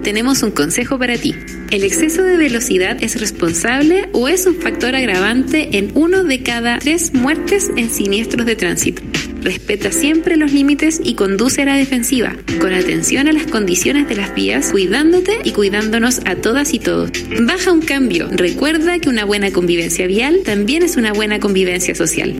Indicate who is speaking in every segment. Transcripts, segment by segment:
Speaker 1: tenemos un consejo para ti. ¿El exceso de velocidad es responsable o es un factor agravante en 1 de cada 3 muertes en siniestros de tránsito? Respeta siempre los límites y conduce a la defensiva, con atención a las condiciones de las vías, cuidándote y cuidándonos a todas y todos. Baja un cambio. Recuerda que una buena convivencia vial también es una buena convivencia social.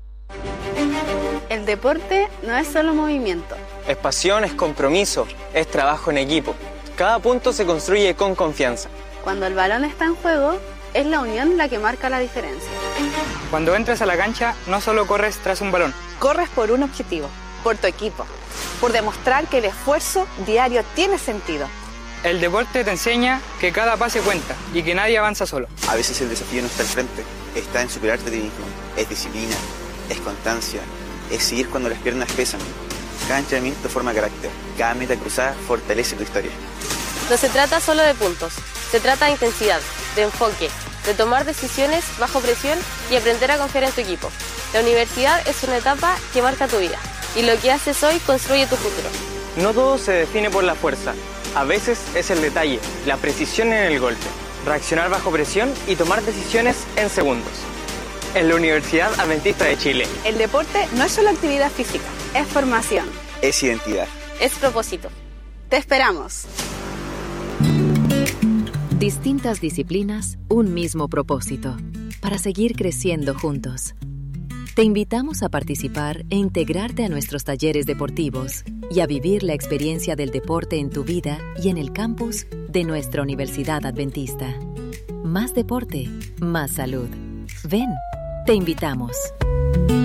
Speaker 2: El deporte no es solo movimiento.
Speaker 3: Es pasión, es compromiso, es trabajo en equipo. Cada punto se construye con confianza.
Speaker 2: Cuando el balón está en juego, es la unión la que marca la diferencia.
Speaker 4: Cuando entras a la cancha, no solo corres tras un balón.
Speaker 5: Corres por un objetivo, por tu equipo, por demostrar que el esfuerzo diario tiene sentido.
Speaker 4: El deporte te enseña que cada pase cuenta y que nadie avanza solo.
Speaker 6: A veces el desafío no está al frente, está en superarte a ti mismo. Es disciplina, es constancia, es seguir cuando las piernas pesan. Cada entrenamiento forma carácter, cada meta cruzada fortalece tu historia.
Speaker 7: No se trata solo de puntos, se trata de intensidad, de enfoque, de tomar decisiones bajo presión y aprender a confiar en tu equipo. La universidad es una etapa que marca tu vida y lo que haces hoy construye tu futuro.
Speaker 3: No todo se define por la fuerza, a veces es el detalle, la precisión en el golpe, reaccionar bajo presión y tomar decisiones en segundos. En la Universidad Adventista de Chile.
Speaker 5: El deporte no es solo actividad física, es formación.
Speaker 6: Es identidad.
Speaker 7: Es propósito.
Speaker 2: Te esperamos.
Speaker 8: Distintas disciplinas, un mismo propósito, para seguir creciendo juntos. Te invitamos a participar e integrarte a nuestros talleres deportivos y a vivir la experiencia del deporte en tu vida y en el campus de nuestra Universidad Adventista. Más deporte, más salud. Ven, te invitamos.